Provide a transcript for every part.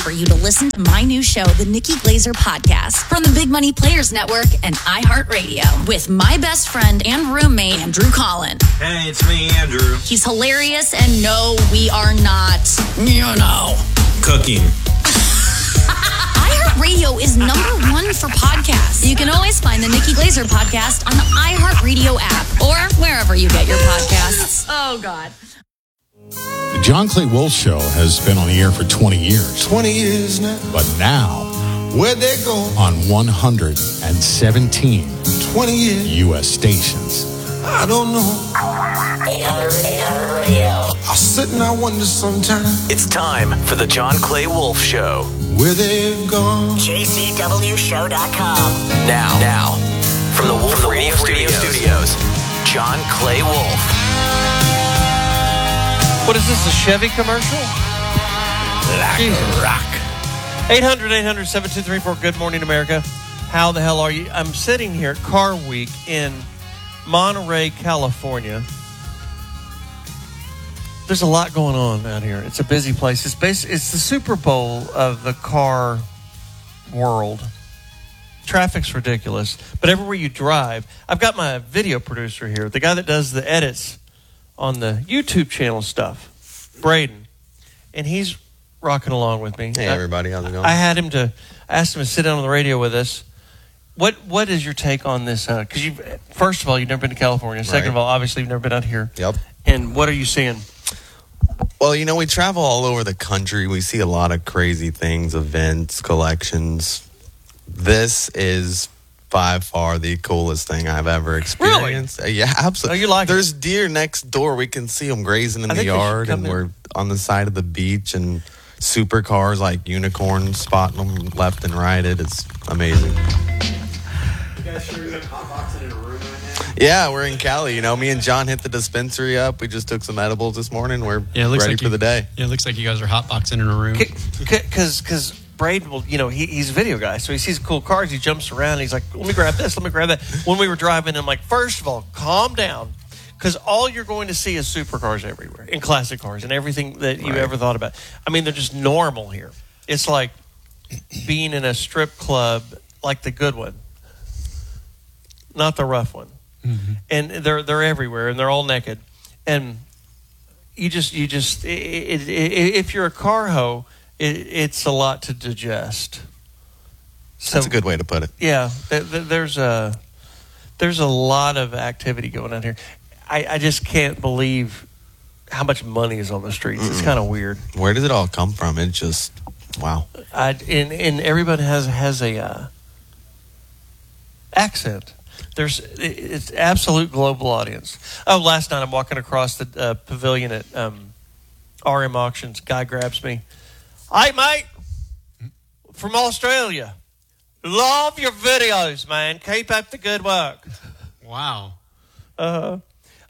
for you to listen to my new show, The Nikki Glazer Podcast, from the Big Money Players Network and iHeartRadio, with my best friend and roommate, Andrew Collin. Hey, it's me, Andrew. He's hilarious, and no, we are not, Cooking. iHeartRadio is #1 for podcasts. You can always find the Nikki Glazer Podcast on the iHeartRadio app or wherever you get your podcasts. Oh, God. The John Clay Wolf Show has been on the air for 20 years. 20 years now. But now, Where'd they go? on 117 20 years. U.S. stations. I don't know. I sit and I wonder sometimes It's time for the John Clay Wolf Show. where they've gone. JCWShow.com. Now, from the Wolf Radio Studios, John Clay Wolf. What is this, a Chevy commercial? Rock. 800-800-7234. Good morning, America. How the hell are you? I'm sitting here at Car Week in Monterey, California. There's a lot going on out here. It's a busy place. It's the Super Bowl of the car world. Traffic's ridiculous. But everywhere you drive, I've got my video producer here, the guy that does the edits on the YouTube channel stuff, Braden. And he's rocking along with me. Hey, everybody. How's it going? I asked him to sit down on the radio with us. What is your take on this? Because first of all, you've never been to California. Second of all, obviously, you've never been out here. Yep. And what are you seeing? Well, we travel all over the country. We see a lot of crazy things, events, collections. This is by far the coolest thing I've ever experienced. Really? Yeah, absolutely. Oh, you like There's deer next door. We can see them grazing in the yard, and we're on the side of the beach, and supercars like unicorns spotting them left and right. It's amazing. You guys sure you're hotboxing in a room right now? Yeah, we're in Cali. Me and John hit the dispensary up. We just took some edibles this morning. We're ready for the day. Yeah, it looks like you guys are hotboxing in a room. Because Braden will, he's a video guy, so he sees cool cars, he jumps around, he's like, let me grab this, let me grab that. When we were driving, I'm like, first of all, calm down, because all you're going to see is supercars everywhere, and classic cars, and everything that you ever thought about. I mean, they're just normal here. It's like being in a strip club, like the good one, not the rough one. Mm-hmm. And they're everywhere, and they're all naked. And you just if you're a car hoe, it's a lot to digest. So, that's a good way to put it. Yeah, there's a lot of activity going on here. I just can't believe how much money is on the streets. It's kind of weird. Where does it all come from? It's just wow. And everybody has a accent. It's absolute global audience. Oh, last night I'm walking across the pavilion at RM Auctions. Guy grabs me. Hey, mate, from Australia. Love your videos, man. Keep up the good work. Wow. But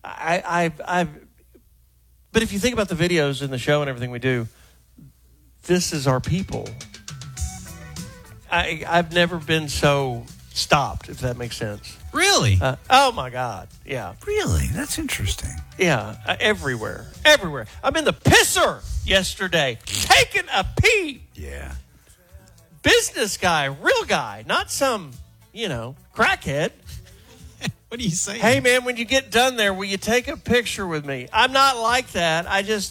if you think about the videos in the show and everything we do, this is our people. I've never been so stopped, if that makes sense. Really? Oh, my God. Yeah. Really? That's interesting. Yeah. Everywhere. I'm in the pisser yesterday, taking a pee. Yeah. Business guy, real guy, not some, crackhead. What are you saying? Hey, man, when you get done there, will you take a picture with me? I'm not like that.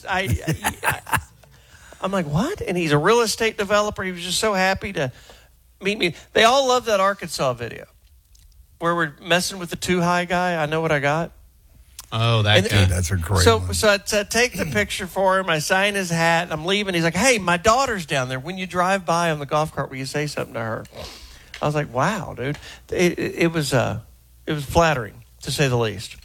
I'm like, what? And he's a real estate developer. He was just so happy to meet me. They all love that Arkansas video where we're messing with the too high guy. I know what I got. Oh, that guy. That's a great one. So I take the picture for him. I sign his hat. And I'm leaving. He's like, hey, my daughter's down there. When you drive by on the golf cart, will you say something to her? I was like, wow, dude. It was flattering, to say the least.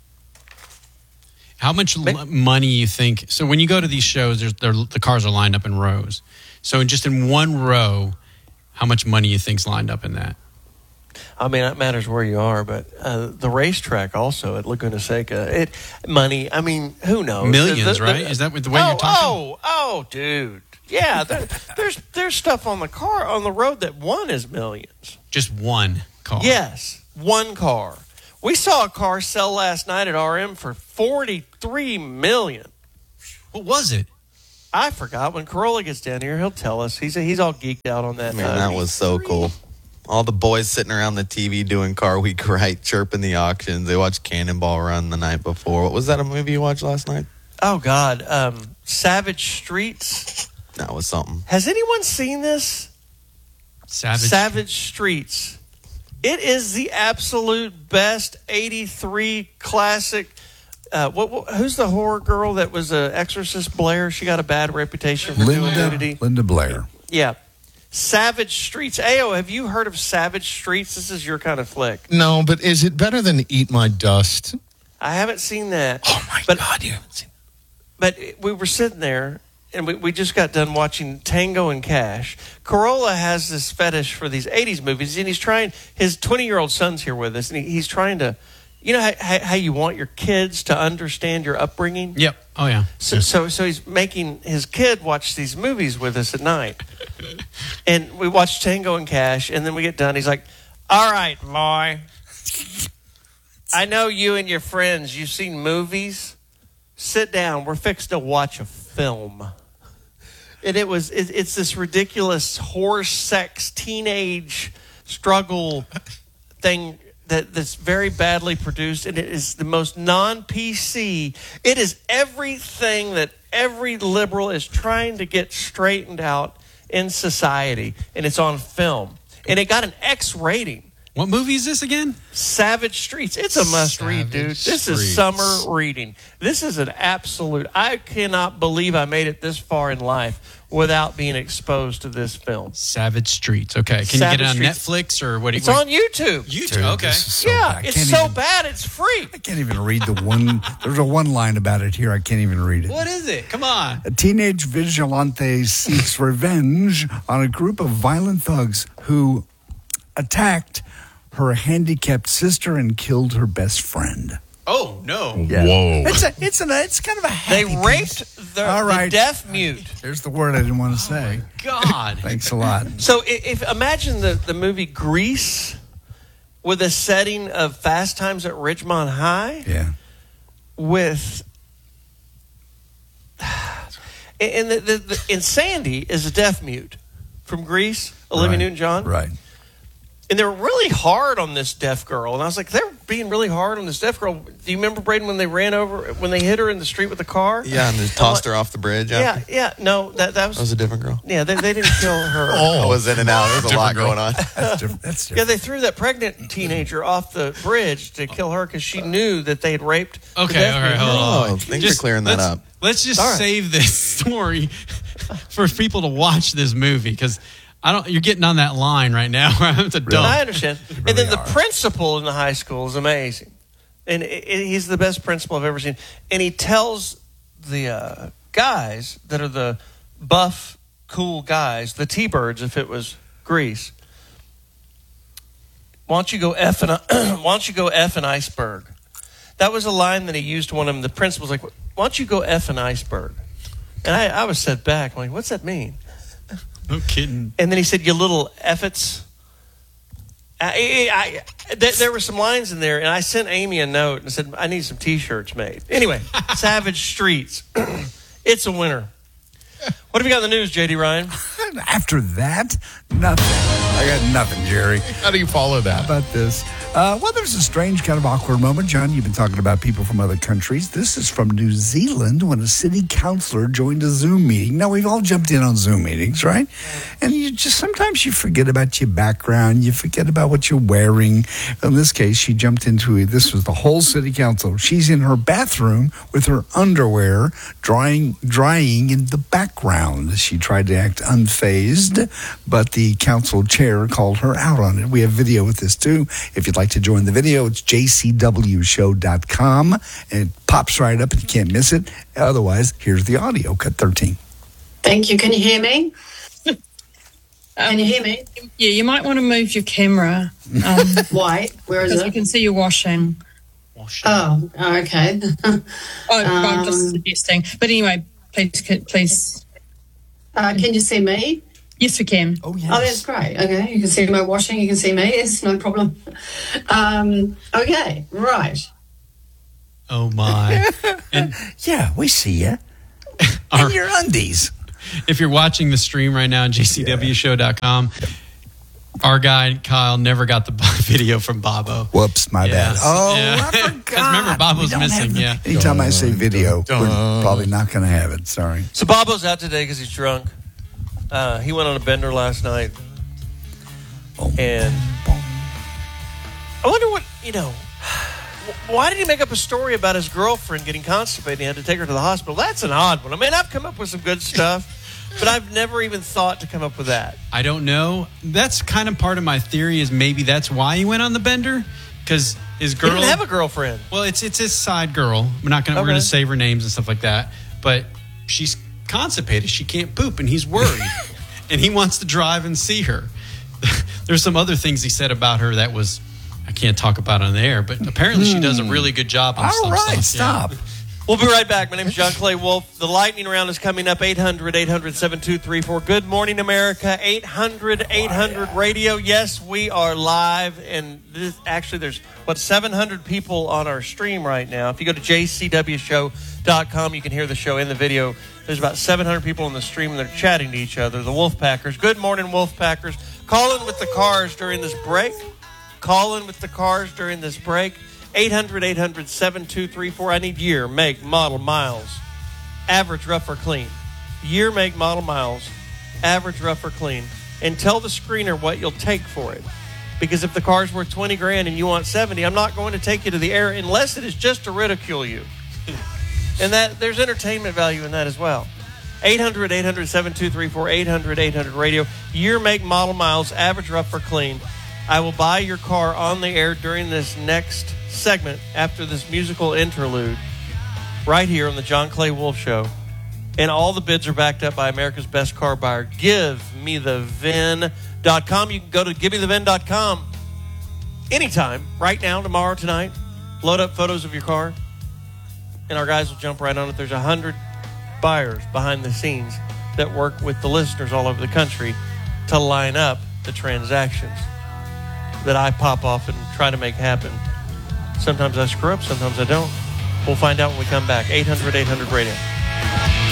How much money you think? So when you go to these shows, the cars are lined up in rows. So just in one row, how much money you think's lined up in that? I mean, it matters where you are, but the racetrack also at Laguna Seca, money. I mean, who knows? Millions, right? Is that the way you're talking? Oh, dude. Yeah, there's stuff on the road that won is millions. Just one car. Yes, one car. We saw a car sell last night at RM for $43 million. What was it? I forgot. When Corolla gets down here, he'll tell us. He's all geeked out on that. Man, that was so cool. All the boys sitting around the TV doing Car Week Right, chirping the auctions. They watched Cannonball Run the night before. What was that, a movie you watched last night? Oh, God. Savage Streets. That was something. Has anyone seen this? Savage Streets. It is the absolute best 83 classic. Who's the horror girl that was an Exorcist Blair? She got a bad reputation for doing nudity. Linda Blair. Yeah. Savage Streets. Ayo, have you heard of Savage Streets? This is your kind of flick. No, but is it better than Eat My Dust? I haven't seen that. Oh, my God, you haven't seen But we were sitting there, and we just got done watching Tango and Cash. Corolla has this fetish for these 80s movies, and he's trying, his 20-year-old son's here with us, and he's trying to, you know how you want your kids to understand your upbringing? Yep. Oh, yeah. So he's making his kid watch these movies with us at night. And we watch Tango and Cash, and then we get done. He's like, all right, boy, I know you and your friends, you've seen movies. Sit down. We're fixed to watch a film. And it's this ridiculous horse sex teenage struggle thing that's very badly produced, and it is the most non-PC. It is everything that every liberal is trying to get straightened out in society, and it's on film. And it got an X rating. What movie is this again? Savage Streets. It's a must-read, dude. This is summer reading. This is an absolute... I cannot believe I made it this far in life without being exposed to this film. Savage Streets. Okay. Can you get it on Netflix or what? It's on YouTube. YouTube. Dude, okay. so Yeah, bad. it's so bad it's free. I can't even read the one. There's a one line about it here. I can't even read it. What is it? Come on. A teenage vigilante seeks revenge on a group of violent thugs who attacked her handicapped sister and killed her best friend. Oh, no. Yeah. Whoa. It's kind of a happy They raped the deaf mute. There's the word I didn't want to say. God. Thanks a lot. So if imagine the movie Grease with a setting of Fast Times at Ridgemont High. Yeah. With and and Sandy is a deaf mute from Grease, Olivia Right. Newton-John. Right. And they were really hard on this deaf girl. And I was like, they're being really hard on this deaf girl. Do you remember, Braden, when they hit her in the street with the car? Yeah, and they tossed her off the bridge. Yeah, yeah. No, that That was a different girl. Yeah, they didn't kill her. I was in and out. There was a lot Different girl. going on. That's different. That's Yeah, different. they threw that pregnant teenager off the bridge to kill her because she knew that they had raped. the Okay, deaf all right, girl. hold on. Oh, thanks for clearing that up. Let's just All right. save this story for people to watch this movie because you're getting on that line right now where I have to dump. I understand. And then the principal in the high school is amazing. And he's the best principal I've ever seen. And he tells the guys that are the buff, cool guys, the T-Birds, if it was Grease, why don't you go F an iceberg? That was a line that he used to one of them. The principal's like, why don't you go F an iceberg? And I was set back. I'm like, what's that mean? No kidding. And then he said, you little effets. There were some lines in there, and I sent Amy a note and said, I need some T-shirts made. Anyway, Savage Streets. It's a winner. What have you got in the news, J.D. Ryan? After that, nothing. I got nothing, Jerry. How do you follow that? How about this? Well, there's a strange kind of awkward moment. John, you've been talking about people from other countries. This is from New Zealand when a city councilor joined a Zoom meeting. Now, we've all jumped in on Zoom meetings, right? And sometimes you forget about your background. You forget about what you're wearing. In this case, she jumped into this was the whole city council. She's in her bathroom with her underwear drying in the background. She tried to act unfazed, but the council chair called her out on it. We have video with this too. If you'd like to join the video, it's jcwshow.com, and it pops right up and you can't miss it. Otherwise, here's the audio, cut 13. Thank you. Can you hear me? Can you hear me? Yeah, you might want to move your camera. Why? Where is Because it? you can see you washing. Oh, okay. I'm just suggesting. But anyway, please. Can you see me? Yes, we can. Oh, yes. Oh, that's great. Okay, you can see my washing. You can see me. Yes, no problem. Okay, right. Oh, my. And Yeah, we see you. In your undies. If you're watching the stream right now on jcwshow.com, our guy Kyle never got the video from Bobo. Whoops, my bad. Oh, I forgot. 'Cause remember, Bobo's missing. Anytime I say video, we're probably not going to have it. Sorry. So Bobo's out today because he's drunk. He went on a bender last night. And I wonder what, why did he make up a story about his girlfriend getting constipated and he had to take her to the hospital? That's an odd one. I mean, I've come up with some good stuff, but I've never even thought to come up with that. I don't know. That's kind of part of my theory is maybe that's why he went on the bender, because his girl... He didn't have a girlfriend. Well, it's his side girl. We're going to save her names and stuff like that, but she's constipated. She can't poop, and he's worried, and he wants to drive and see her. There's some other things he said about her that was... I can't talk about on the air, but apparently she does a really good job on All right, stuff. stop. We'll be right back. My name is John Clay Wolf. The lightning round is coming up, 800-800-7234. Good morning, America, 800-800-radio. Yes, we are live, and there's, 700 people on our stream right now. If you go to jcwshow.com, you can hear the show in the video. There's about 700 people on the stream, and they're chatting to each other, the Wolfpackers. Good morning, Wolfpackers. Call in with the cars during this break. 800-800-7234. I need year, make, model, miles. Average, rough, or clean. Year, make, model, miles. Average, rough, or clean. And tell the screener what you'll take for it. Because if the car's worth $20,000 and you want $70,000, I'm not going to take you to the air unless it is just to ridicule you. And that there's entertainment value in that as well. 800-800-7234. 800-800-radio. Year, make, model, miles. Average, rough, or clean. I will buy your car on the air during this next segment after this musical interlude right here on the John Clay Wolf Show. And all the bids are backed up by America's best car buyer, GiveMeTheVin.com. You can go to GiveMeTheVin.com anytime, right now, tomorrow, tonight. Load up photos of your car, and our guys will jump right on it. There's 100 buyers behind the scenes that work with the listeners all over the country to line up the transactions that I pop off and try to make happen. Sometimes I screw up, sometimes I don't. We'll find out when we come back. 800-800-radio.